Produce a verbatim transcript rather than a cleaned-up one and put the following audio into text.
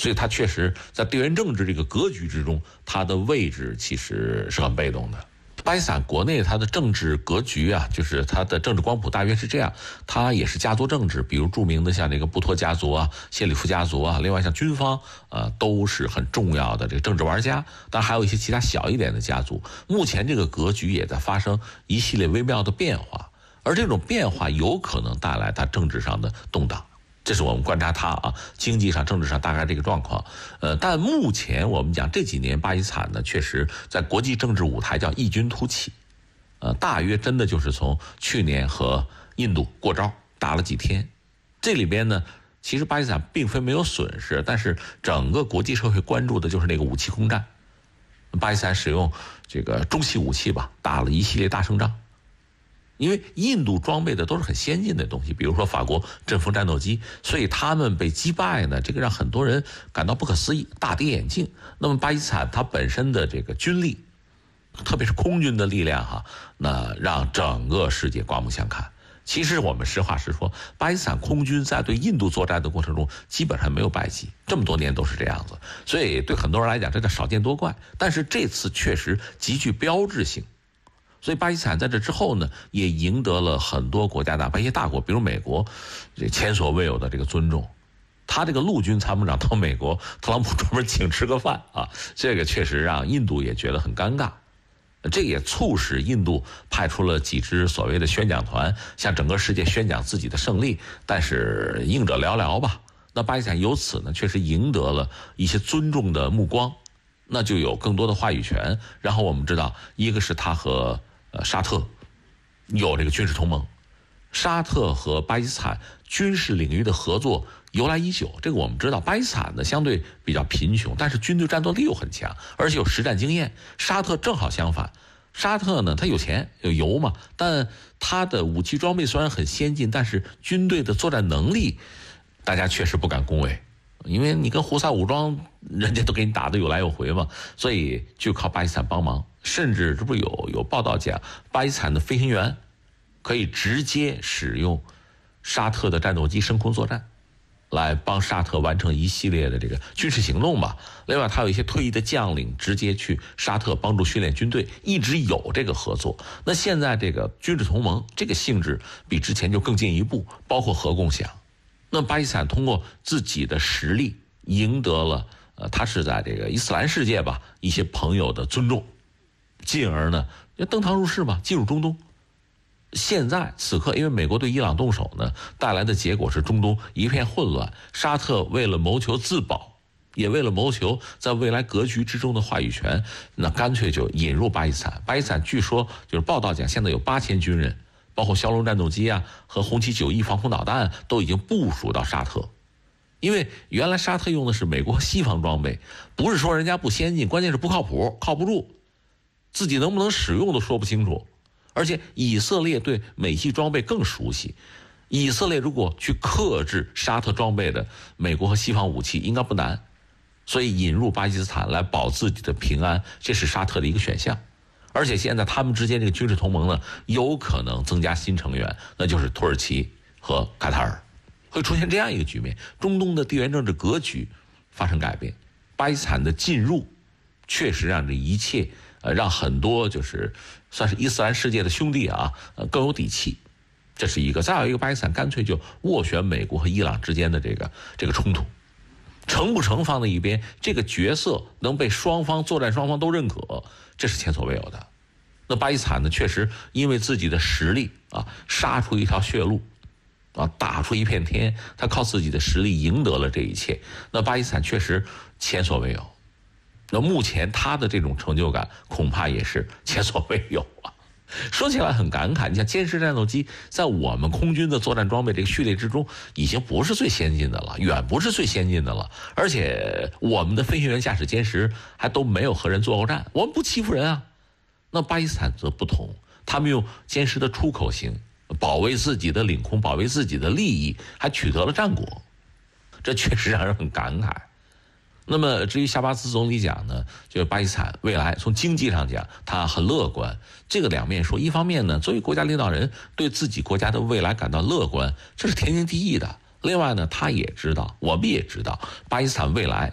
所以它确实在地缘政治这个格局之中，它的位置其实是很被动的。巴基斯坦国内它的政治格局啊，就是它的政治光谱大约是这样，它也是家族政治，比如著名的像这个布托家族啊、谢里夫家族啊，另外像军方呃都是很重要的这个政治玩家，当然还有一些其他小一点的家族。目前这个格局也在发生一系列微妙的变化，而这种变化有可能带来它政治上的动荡。这是我们观察它啊，经济上、政治上大概这个状况。呃，但目前我们讲这几年巴基斯坦呢，确实在国际政治舞台叫异军突起。呃，大约真的就是从去年和印度过招打了几天，这里边呢，其实巴基斯坦并非没有损失，但是整个国际社会关注的就是那个武器空战。巴基斯坦使用这个中系武器吧，打了一系列大胜仗。因为印度装备的都是很先进的东西，比如说法国阵风战斗机，所以他们被击败呢，这个让很多人感到不可思议，大跌眼镜。那么巴基斯坦它本身的这个军力，特别是空军的力量哈，那让整个世界刮目相看。其实我们实话实说，巴基斯坦空军在对印度作战的过程中基本上没有败绩，这么多年都是这样子，所以对很多人来讲这叫少见多怪。但是这次确实极具标志性。所以巴基斯坦在这之后呢，也赢得了很多国家，哪怕一些大国，比如美国，这前所未有的这个尊重。他这个陆军参谋长到美国，特朗普专门请吃个饭啊，这个确实让印度也觉得很尴尬。这也促使印度派出了几支所谓的宣讲团，向整个世界宣讲自己的胜利，但是应者寥寥吧。那巴基斯坦由此呢，确实赢得了一些尊重的目光，那就有更多的话语权。然后我们知道，一个是他和呃，沙特有这个军事同盟，沙特和巴基斯坦军事领域的合作由来已久。这个我们知道，巴基斯坦呢相对比较贫穷，但是军队战斗力又很强，而且有实战经验。沙特正好相反，沙特呢它有钱有油嘛，但它的武器装备虽然很先进，但是军队的作战能力，大家确实不敢恭维。因为你跟胡塞武装，人家都给你打得有来有回嘛，所以就靠巴基斯坦帮忙。甚至这不有有报道讲，巴基斯坦的飞行员可以直接使用沙特的战斗机升空作战，来帮沙特完成一系列的这个军事行动吧。另外，他有一些退役的将领直接去沙特帮助训练军队，一直有这个合作。那现在这个军事同盟这个性质比之前就更进一步，包括核共享。那巴基斯坦通过自己的实力赢得了，呃，他是在这个伊斯兰世界吧一些朋友的尊重，进而呢就登堂入室嘛，进入中东。现在此刻，因为美国对伊朗动手呢，带来的结果是中东一片混乱。沙特为了谋求自保，也为了谋求在未来格局之中的话语权，那干脆就引入巴基斯坦。巴基斯坦据说就是报道讲，现在有八千军人，包括枭龙战斗机啊和红旗九 E 防空导弹都已经部署到沙特。因为原来沙特用的是美国西方装备，不是说人家不先进，关键是不靠谱，靠不住，自己能不能使用都说不清楚。而且以色列对美系装备更熟悉，以色列如果去克制沙特装备的美国和西方武器应该不难，所以引入巴基斯坦来保自己的平安，这是沙特的一个选项。而且现在他们之间这个军事同盟呢，有可能增加新成员，那就是土耳其和卡塔尔，会出现这样一个局面，中东的地缘政治格局发生改变。巴基斯坦的进入确实让这一切呃让很多就是算是伊斯兰世界的兄弟啊呃更有底气，这是一个。再有一个，巴基斯坦干脆就斡旋美国和伊朗之间的这个这个冲突，成不成放在一边，这个角色能被双方作战双方都认可，这是前所未有的。那巴基斯坦呢，确实因为自己的实力啊，杀出一条血路啊，打出一片天，他靠自己的实力赢得了这一切。那巴基斯坦确实前所未有。那目前他的这种成就感恐怕也是前所未有啊。说起来很感慨，你像歼十战斗机在我们空军的作战装备这个序列之中已经不是最先进的了，远不是最先进的了。而且我们的飞行员驾驶歼十还都没有和人作过战，我们不欺负人啊。那巴基斯坦则不同，他们用歼十的出口型保卫自己的领空，保卫自己的利益，还取得了战果，这确实让人很感慨。那么至于夏巴兹总理讲呢，就是巴基斯坦未来从经济上讲他很乐观。这个两面说，一方面呢，作为国家领导人对自己国家的未来感到乐观，这是天经地义的。另外呢，他也知道，我们也知道，巴基斯坦未来